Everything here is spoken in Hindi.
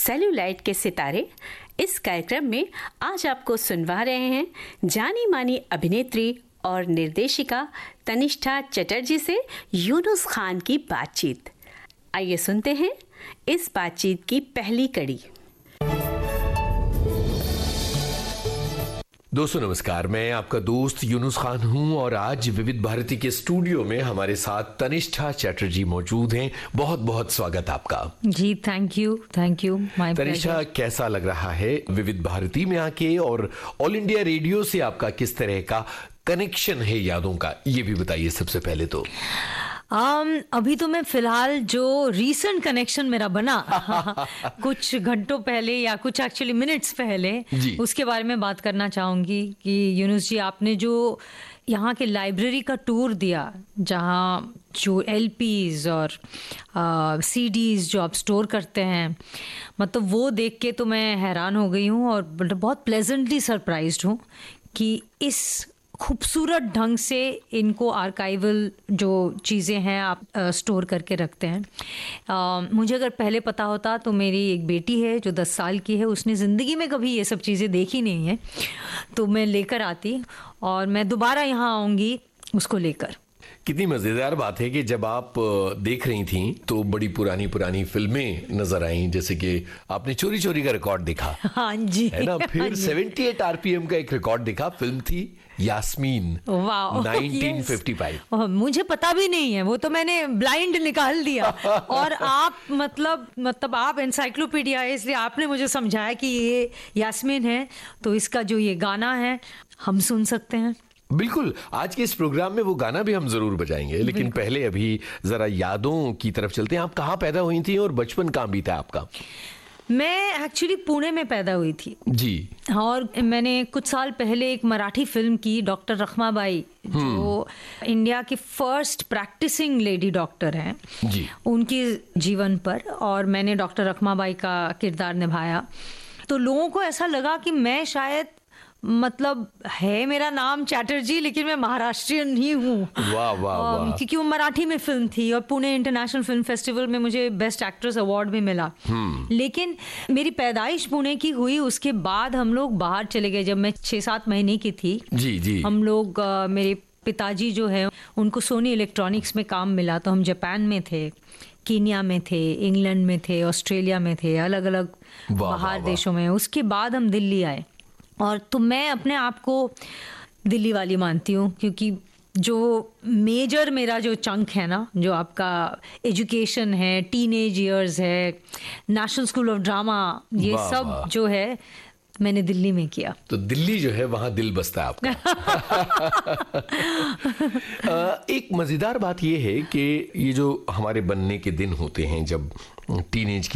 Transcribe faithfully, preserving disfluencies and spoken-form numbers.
सेलुलाइट के सितारे। इस कार्यक्रम में आज आपको सुनवा रहे हैं जानी मानी अभिनेत्री और निर्देशिका तनिष्ठा चटर्जी से यूनुस खान की बातचीत। आइए सुनते हैं इस बातचीत की पहली कड़ी। दोस्तों नमस्कार, मैं आपका दोस्त यूनुस खान हूं और आज विविध भारती के स्टूडियो में हमारे साथ तनिष्ठा चटर्जी मौजूद हैं। बहुत बहुत स्वागत आपका। जी thank you thank you my pleasure. Tanishtha, कैसा लग रहा है विविध भारती में आके और ऑल इंडिया रेडियो से आपका किस तरह का कनेक्शन है यादों का, ये भी बताइए सबसे पहले तो। um, अभी तो मैं फिलहाल जो रीसेंट कनेक्शन मेरा बना कुछ घंटों पहले या कुछ एक्चुअली मिनट्स पहले, उसके बारे में बात करना चाहूंगी कि यूनुस जी, आपने जो यहाँ के लाइब्रेरी का टूर दिया, जहाँ जो एलपीज और सीडीज जो आप स्टोर करते हैं, मतलब वो देख के तो मैं हैरान हो गई हूँ और बहुत प्लेजेंटली सरप्राइज्ड हूँ कि इस खूबसूरत ढंग से इनको आर्काइवल जो चीज़ें हैं आप आ, स्टोर करके रखते हैं। आ, मुझे अगर पहले पता होता तो मेरी एक बेटी है जो दस साल की है, उसने ज़िंदगी में कभी ये सब चीज़ें देखी नहीं है, तो मैं लेकर आती और मैं दोबारा यहाँ आऊँगी उसको लेकर। कितनी मजेदार बात है कि जब आप देख रही थी तो बड़ी पुरानी पुरानी फिल्में नजर आई, जैसे कि आपने चोरी चोरी का रिकॉर्ड देखा। हाँ जी, है ना। फिर अठहत्तर आरपीएम का एक रिकॉर्ड देखा, फिल्म थी यास्मीन, नाइनटीन फिफ्टी फाइव। मुझे पता भी नहीं है, वो तो मैंने ब्लाइंड निकाल दिया और आप मतलब मतलब आप एनसाइक्लोपीडिया है, इसलिए आपने मुझे समझाया कि ये यास्मीन है, तो इसका जो ये गाना है हम सुन सकते हैं। बिल्कुल, आज के इस प्रोग्राम में वो गाना भी हम जरूर बजाएंगे, लेकिन पहले अभी जरा यादों की तरफ चलते हैं। आप कहाँ पैदा हुई थी और बचपन कहाँ बीता आपका? मैं एक्चुअली पुणे में पैदा हुई थी जी, और मैंने कुछ साल पहले एक मराठी फिल्म की, डॉक्टर रखमाबाई, जो इंडिया की फर्स्ट प्रैक्टिसिंग लेडी डॉक्टर हैं जी, उनकी जीवन पर, और मैंने डॉक्टर रखमाबाई का किरदार निभाया। तो लोगों को ऐसा लगा कि मैं शायद, मतलब है मेरा नाम चैटर्जी लेकिन मैं महाराष्ट्रियन ही हूँ, वाह वाह वाह, क्योंकि वो मराठी में फिल्म थी और पुणे इंटरनेशनल फिल्म फेस्टिवल में मुझे बेस्ट एक्ट्रेस अवार्ड भी मिला। लेकिन मेरी पैदाइश पुणे की हुई, उसके बाद हम लोग बाहर चले गए। जब मैं छः सात महीने की थी जी जी हम लोग, मेरे पिताजी जो है उनको सोनी इलेक्ट्रॉनिक्स में काम मिला, तो हम जापान में थे, कीनिया में थे, इंग्लैंड में थे, ऑस्ट्रेलिया में थे, अलग अलग बाहर देशों में। उसके बाद हम दिल्ली आए, और तो मैं अपने आप को दिल्ली वाली मानती हूँ, क्योंकि जो मेजर मेरा जो चंक है ना, जो आपका एजुकेशन है, टीनेज इयर्स है, नेशनल स्कूल ऑफ ड्रामा, ये सब जो है मैंने दिल्ली में किया। तो दिल्ली जो है वहाँ दिल बसता है आपका। एक मजेदार बात ये है कि ये जो हमारे बनने के दिन होते हैं, जब टीनेज